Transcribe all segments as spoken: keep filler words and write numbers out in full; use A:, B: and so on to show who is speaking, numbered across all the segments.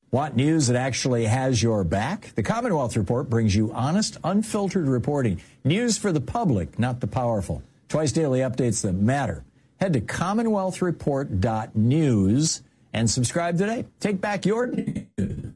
A: Want news that actually has your back? The Commonwealth Report brings you honest, unfiltered reporting. News for the public, not the powerful. Twice daily updates that matter. Head to commonwealth report dot news and subscribe today. Take back your news.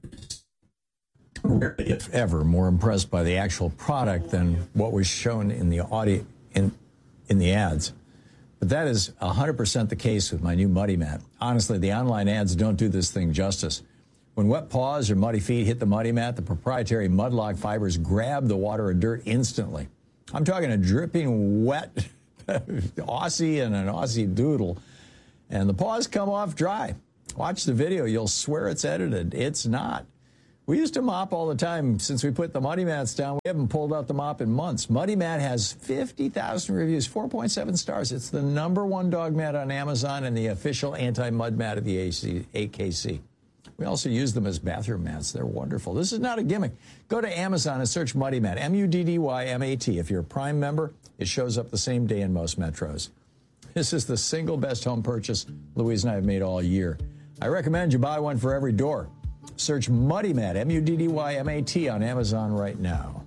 A: If ever, more impressed by the actual product than what was shown in the audio, in, in the ads. But that is one hundred percent the case with my new Muddy Mat. Honestly, the online ads don't do this thing justice. When wet paws or muddy feet hit the Muddy Mat, the proprietary Mudlock fibers grab the water or dirt instantly. I'm talking a dripping wet Aussie and an Aussie doodle, and the paws come off dry. Watch the video. You'll swear it's edited. It's not. We used to mop all the time since we put the Muddy Mats down. We haven't pulled out the mop in months. Muddy Mat has fifty thousand reviews, four point seven stars. It's the number one dog mat on Amazon and the official anti-mud mat of the A K C. We also use them as bathroom mats. They're wonderful. This is not a gimmick. Go to Amazon and search Muddy Mat, M U D D Y M A T. If you're a Prime member, it shows up the same day in most metros. This is the single best home purchase Louise and I have made all year. I recommend you buy one for every door. Search Muddy Mat, M U D D Y M A T, on Amazon right now.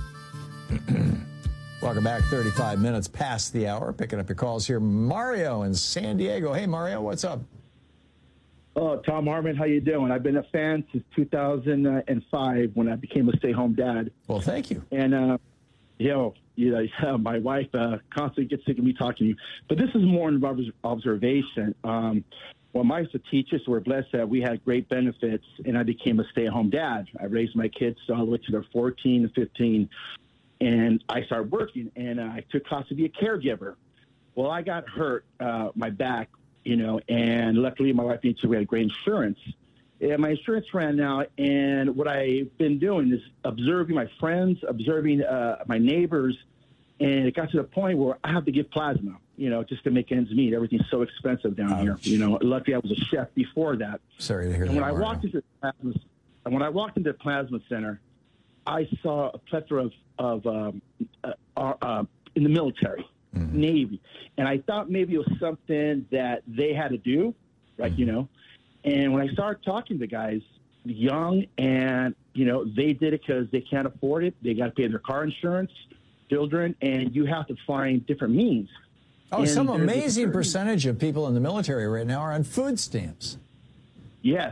A: Welcome back, thirty-five minutes past the hour. Picking up your calls here. Mario in San Diego. Hey, Mario, what's up?
B: Oh, Thom Hartmann, how you doing? I've been a fan since two thousand five when I became a stay-home dad.
A: Well, thank you.
B: And, uh, you know, you know my wife uh, constantly gets sick of me talking to you. But this is more an observation. Um, well, my used to teach us, we're blessed that we had great benefits, and I became a stay-at-home dad. I raised my kids all the way to their fourteen and fifteen, and I started working, and uh, I took class to be a caregiver. Well, I got hurt, uh, my back, you know, and luckily my wife and we had great insurance. And my insurance ran out, and what I've been doing is observing my friends, observing uh, my neighbors, and it got to the point where I have to give plasma, you know, just to make ends meet. Everything's so expensive down
A: Ouch.
B: here. You know, luckily I was a chef before that.
A: Sorry to hear
B: and
A: that,
B: when I
A: Mario.
B: walked into the plasma, and when I walked into the plasma center, I saw a plethora of, of um, uh, uh, in the military. Mm-hmm. Navy. And I thought maybe it was something that they had to do, right, mm-hmm. you know. And when I started talking to guys, young, and, you know, they did it because they can't afford it. They got to pay their car insurance, children, and you have to find different means.
A: Oh,
B: and
A: some amazing percentage of people in the military right now are on food stamps.
B: Yes.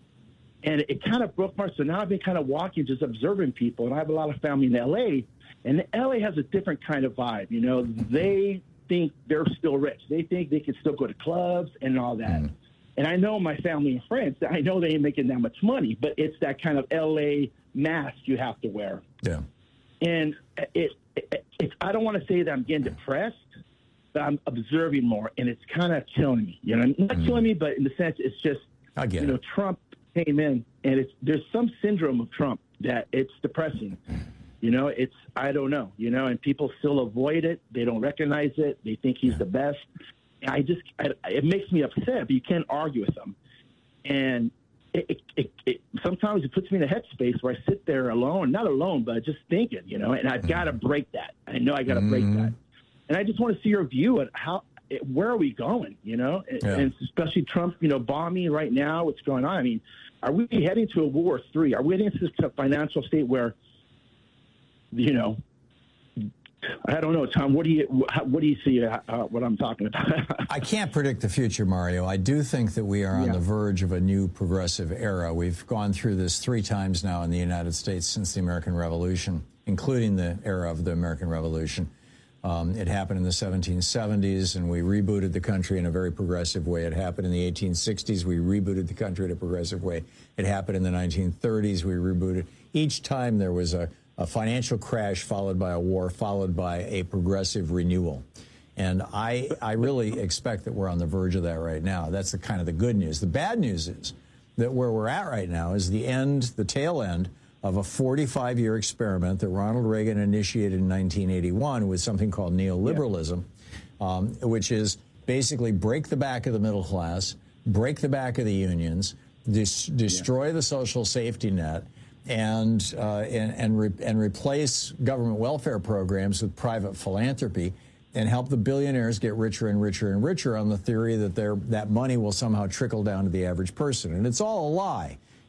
B: And it, it kind of broke my, so now I've been kind of walking, just observing people, and I have a lot of family in L A, and L A has a different kind of vibe. You know, they think they're still rich. They think they can still go to clubs and all that. Mm. And I know my family and friends, I know they ain't making that much money, but it's that kind of L A mask you have to wear.
A: Yeah.
B: And it, it, it I don't want to say that I'm getting depressed, but I'm observing more, and it's kind of killing me. You know, not mm. killing me, but in the sense it's just,
A: I get
B: you know,
A: it.
B: Trump came in, and it's there's some syndrome of Trump that it's depressing. You know, it's, I don't know, you know, and people still avoid it. They don't recognize it. They think he's yeah. the best. I just, I, it makes me upset, but you can't argue with them. And it, it, it, it sometimes it puts me in a headspace where I sit there alone, not alone, but just thinking, you know, and I've mm. got to break that. I know I got to mm. break that. And I just want to see your view at how, where are we going, you know, yeah. and especially Trump, you know, bombing right now, what's going on. I mean, are we heading to a World War Three? Are we heading to a financial state where, you know, I don't know, Tom. What do you what do you see? Uh, what I'm talking about?
A: I can't predict the future, Mario. I do think that we are on yeah. the verge of a new progressive era. We've gone through this three times now in the United States since the American Revolution, including the era of the American Revolution. Um, it happened in the seventeen seventies, and we rebooted the country in a very progressive way. It happened in the eighteen sixties. We rebooted the country in a progressive way. It happened in the nineteen thirties. We rebooted. Each time there was a a financial crash followed by a war, followed by a progressive renewal. And I, I really expect that we're on the verge of that right now. That's the kind of the good news. The bad news is that where we're at right now is the end, the tail end of a forty-five year experiment that Ronald Reagan initiated in nineteen eighty-one with something called neoliberalism, yeah. um, which is basically break the back of the middle class, break the back of the unions, dis destroy yeah. the social safety net, and uh, and and, re and replace government welfare programs with private philanthropy, and help the billionaires get richer and richer and richer on the theory that their that money will somehow trickle down to the average person. And it's all a lie.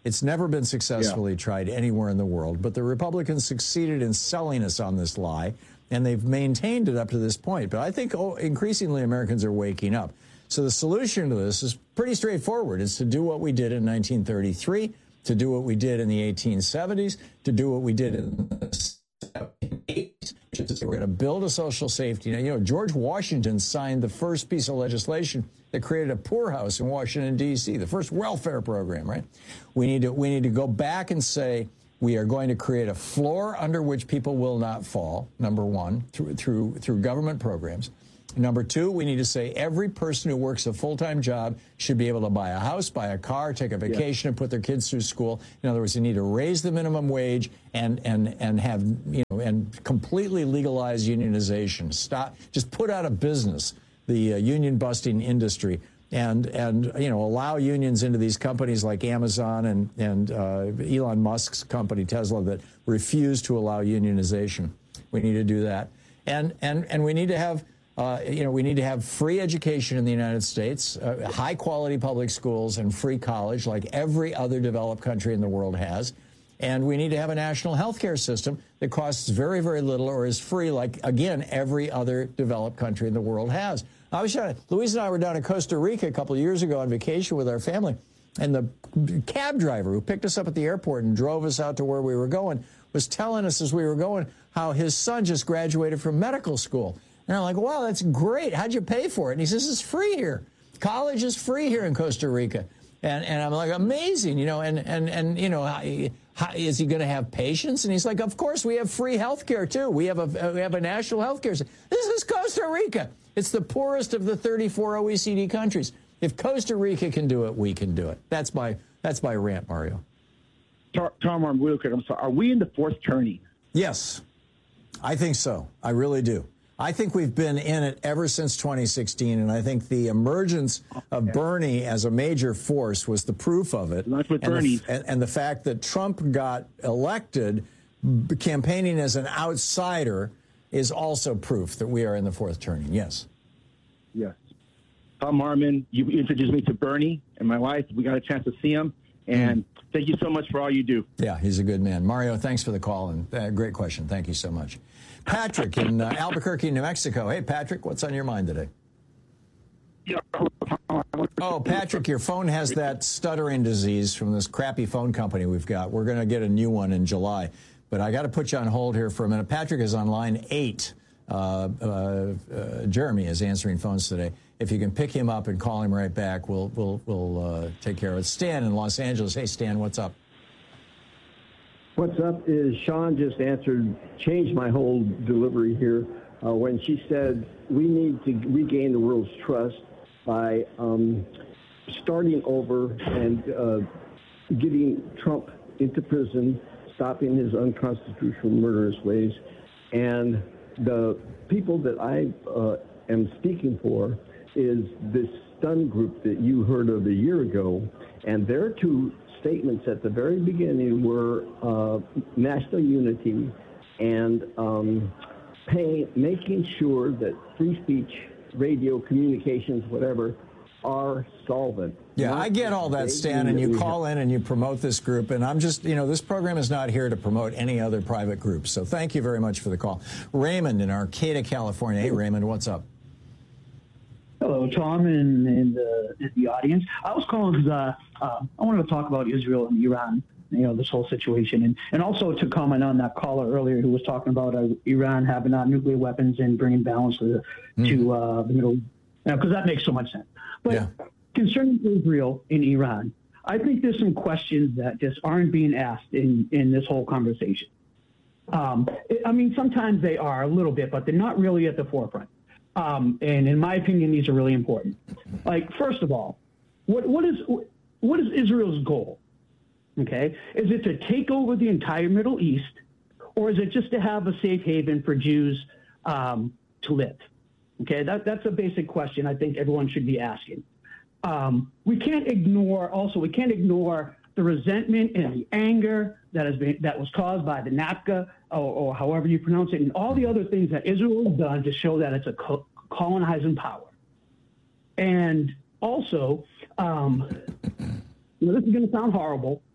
A: It's never been successfully yeah. tried anywhere in the world, but the Republicans succeeded in selling us on this lie, and they've maintained it up to this point. But I think oh, increasingly Americans are waking up. So the solution to this is pretty straightforward. It's to do what we did in nineteen thirty-three, to do what we did in the eighteen seventies, to do what we did in the seventeen eighties. We're going to build a social safety net. You know, George Washington signed the first piece of legislation that created a poorhouse in Washington, D C, the first welfare program, right? We need to, we need to go back and say we are going to create a floor under which people will not fall, number one, through, through, through government programs. Number two, we need to say every person who works a full-time job should be able to buy a house, buy a car, take a vacation, yeah. and put their kids through school. In other words, you need to raise the minimum wage and and and have you know and completely legalize unionization. Stop, just put out of business the uh, union-busting industry, and and you know allow unions into these companies like Amazon and and uh, Elon Musk's company Tesla that refuse to allow unionization. We need to do that, and and and we need to have. Uh, you know, we need to have free education in the United States, uh, high-quality public schools, and free college like every other developed country in the world has. And we need to have a national health care system that costs very, very little or is free like, again, every other developed country in the world has. I was trying to, Louise and I were down in Costa Rica a couple of years ago on vacation with our family, and the cab driver who picked us up at the airport and drove us out to where we were going was telling us as we were going how his son just graduated from medical school. And I'm like, wow, that's great. How'd you pay for it? And he says, it's free here. College is free here in Costa Rica. And and I'm like, amazing, you know, and, and, and you know, how, how, is he going to have patients? And he's like, of course, we have free health care, too. We have a we have a national health care system. This is Costa Rica. It's the poorest of the thirty-four O E C D countries. If Costa Rica can do it, we can do it. That's my, that's my rant, Mario.
B: Tom, I'm real quick. I'm sorry. Are we in the fourth turning?
A: Yes, I think so. I really do. I think we've been in it ever since twenty sixteen, and I think the emergence of Bernie as a major force was the proof of it.
B: Not with
A: and
B: Bernie.
A: The, and, and the fact that Trump got elected campaigning as an outsider is also proof that we are in the fourth turning. Yes.
B: Yes. Tom Harmon, you introduced me to Bernie and my wife. We got a chance to see him, and mm. thank you so much for all you do.
A: Yeah, he's a good man. Mario, thanks for the call, and uh, great question. Thank you so much. Patrick in uh, Albuquerque, New Mexico. Hey, Patrick, what's on your mind today? Oh, Patrick, your phone has that stuttering disease from this crappy phone company we've got. We're going to get a new one in July. But I got to put you on hold here for a minute. Patrick is on line eight. Uh, uh, uh, Jeremy is answering phones today. If you can pick him up and call him right back, we'll, we'll, we'll uh, take care of it. Stan in Los Angeles. Hey, Stan, what's up?
C: What's up is Sean just answered, changed my whole delivery here uh, when she said we need to regain the world's trust by um, starting over and uh, getting Trump into prison, stopping his unconstitutional murderous ways. And the people that I uh, am speaking for is this stun group that you heard of a year ago, and their two statements at the very beginning were uh, national unity and um, pay, making sure that free speech, radio, communications, whatever, are solvent.
A: Yeah, I get all that, Stan, and you call in and you promote this group, and I'm just, you know, this program is not here to promote any other private groups, so thank you very much for the call. Raymond in Arcata, California. Hey, Raymond, what's up?
D: Hello, Tom, and, and, uh, and the audience. I was calling because uh, uh, I wanted to talk about Israel and Iran, you know, this whole situation, and, and also to comment on that caller earlier who was talking about uh, Iran having uh, nuclear weapons and bringing balance to, mm. to uh, the Middle East, because that makes so much sense. But yeah. Concerning Israel and Iran, I think there's some questions that just aren't being asked in, in this whole conversation. Um, I mean, sometimes they are a little bit, but they're not really at the forefront. Um, and in my opinion, these are really important. Like, first of all, what, what is what is Israel's goal? Okay, is it to take over the entire Middle East, or is it just to have a safe haven for Jews um, to live? Okay, that, that's a basic question I think everyone should be asking. Um, we can't ignore, also, we can't ignore the resentment and the anger that has been that was caused by the NAFTA, or, or however you pronounce it, and all the other things that Israel has done to show that it's a co- colonizing power. And also, um, you know, this is going to sound horrible,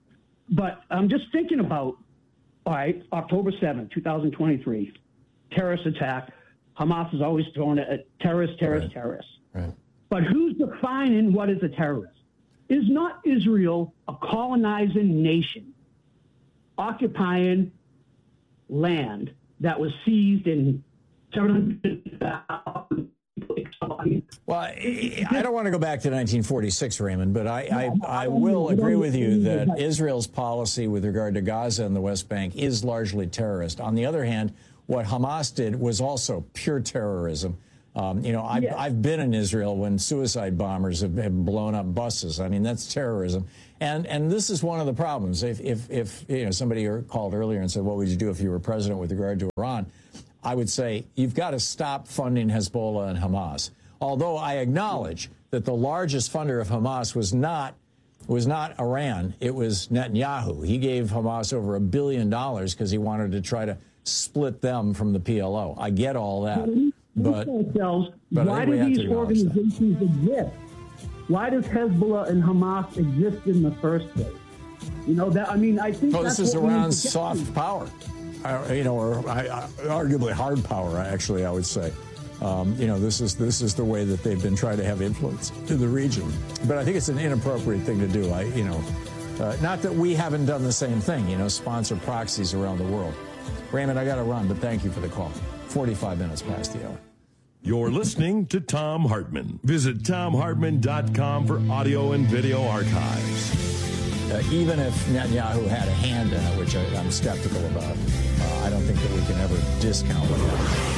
D: but I'm just thinking about, all right, October seventh, twenty twenty-three, terrorist attack. Hamas is always throwing it at terrorist, terrorist,
A: Right.
D: terrorist.
A: Right.
D: But who's defining what is a terrorist? Is not Israel a colonizing nation occupying land that was seized in seven hundred thousand?
A: Well, I I don't want to go back to nineteen forty-six, Raymond, but I, I, I will agree with you that Israel's policy with regard to Gaza and the West Bank is largely terrorist. On the other hand, what Hamas did was also pure terrorism. Um, you know, I've,
D: Yeah.
A: I've been in Israel when suicide bombers have, have blown up buses. I mean, that's terrorism. And and this is one of the problems. If, if, if you know, somebody called earlier and said, what would you do if you were president with regard to Iran? I would say you've got to stop funding Hezbollah and Hamas. Although I acknowledge that the largest funder of Hamas was not was not Iran. It was Netanyahu. He gave Hamas over a billion dollars because he wanted to try to split them from the P L O. I get all that. But,
D: ourselves,
A: but I
D: why
A: think we
D: do
A: have
D: these
A: to acknowledge that.
D: organizations exist? Why does Hezbollah and Hamas exist in the first place? You know that. I mean, I think
A: Well,
D: that's
A: this is
D: what we need
A: Iran's
D: to get
A: soft
D: to.
A: power, uh, you know, or I, I, arguably hard power. Actually, I would say, um, you know, this is this is the way that they've been trying to have influence in the region. But I think it's an inappropriate thing to do. I, you know, uh, not that we haven't done the same thing. You know, sponsor proxies around the world. Raymond, I got to run, but thank you for the call. forty-five minutes past the hour.
E: You're listening to Thom Hartmann. Visit Thom Hartmann dot com for audio and video archives.
A: Uh, even if Netanyahu had a hand in it, which I, I'm skeptical about, uh, I don't think that we can ever discount what happened.